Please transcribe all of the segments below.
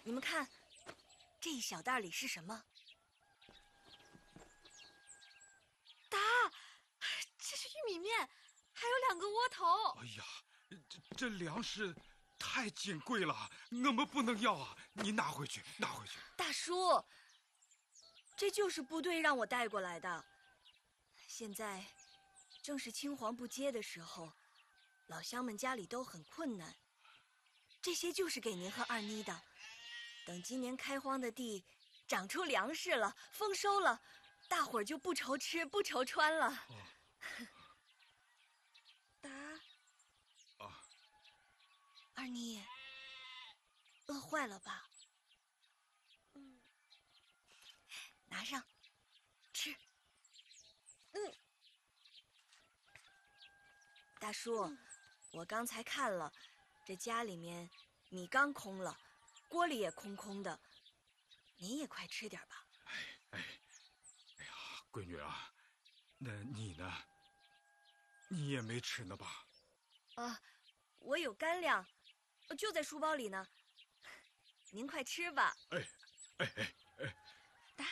你们看，这一小袋里是什么？ 答，这是玉米面，还有2个窝头。 哎呀，这粮食太金贵了，我们不能要啊！你拿回去，拿回去。 大叔，这就是部队让我带过来的。现在正是青黄不接的时候，老乡们家里都很困难。这些就是给您和二妮的。等今年开荒的地长出粮食了，丰收了，大伙儿就不愁吃不愁穿了。 答， 啊， 二妮，饿坏了吧？拿上，吃。大叔，我刚才看了，这家里面米缸空了，锅里也空空的，您也快吃点吧。 哎呀，闺女啊，那你呢？你也没吃呢吧？ 啊，我有干粮，就在书包里呢。您快吃吧。 哎， 答。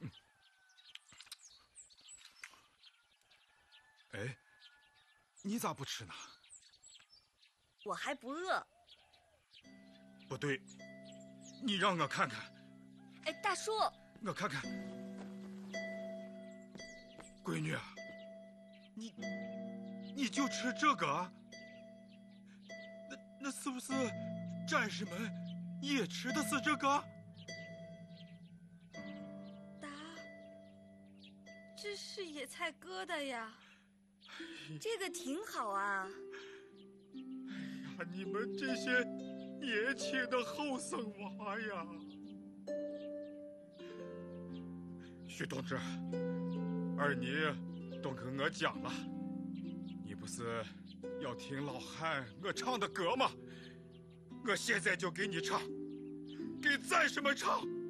哎，你咋不吃呢？ 我还不饿。 不对，你让我看看。 哎，大叔， 我看看。闺女啊，你就吃这个啊？那是不是战士们也吃的是这个？ 答，这是野菜疙瘩呀。 这个挺好啊。 哎呀，你们这些年轻的后生娃呀！徐同志，二妮都跟我讲了，你不是要听老汉我唱的歌吗？我现在就给你唱，给战士们唱。